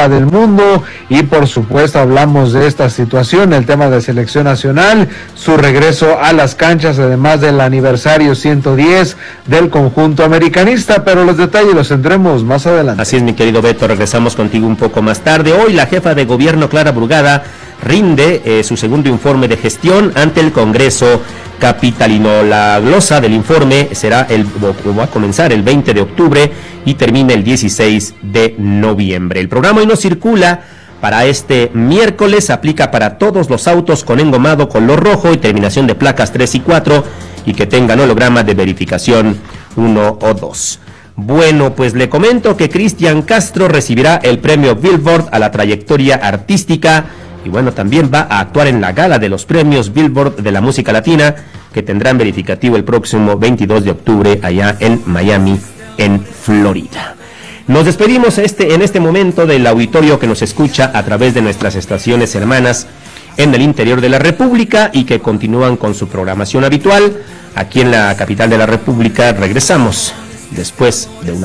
Copa del Mundo y por supuesto hablamos de esta situación, el tema de selección nacional, su regreso a las canchas, además del aniversario 110 del conjunto americanista, pero los detalles los tendremos más adelante. Así es, mi querido Beto, regresamos contigo un poco más tarde. Hoy la jefa de gobierno, Clara Brugada, rinde su segundo informe de gestión ante el Congreso capitalino. La glosa del informe va a comenzar el 20 de octubre y termina el 16 de noviembre. El programa hoy no circula para este miércoles, aplica para todos los autos con engomado color rojo y terminación de placas 3 y 4 y que tengan holograma de verificación 1 o 2. Bueno, pues le comento que Cristian Castro recibirá el premio Billboard a la trayectoria artística y bueno, también va a actuar en la gala de los premios Billboard de la música latina que tendrán verificativo el próximo 22 de octubre allá en Miami, en Florida. Nos despedimos en este momento del auditorio que nos escucha a través de nuestras estaciones hermanas en el interior de la República y que continúan con su programación habitual. Aquí en la capital de la República regresamos después de una